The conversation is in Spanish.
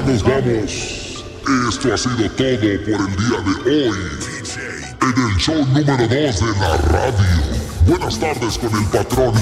nos vamos. Esto ha sido todo por el día de hoy. En el show número 2 de la radio. Buenas tardes con el patrón